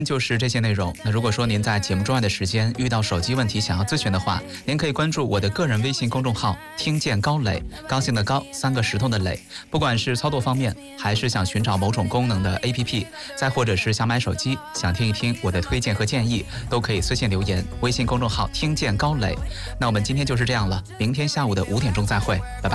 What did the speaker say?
就是这些内容。那如果说您在节目之外的时间遇到手机问题想要咨询的话，您可以关注我的个人微信公众号“听见高磊”，高兴的高，三个石头的磊。不管是操作方面，还是想寻找某种功能的 APP， 再或者是想买手机，想听一听我的推荐和建议，都可以私信留言。微信公众号“听见高磊”。那我们今天就是这样了，明天下午的5点钟再会，拜拜。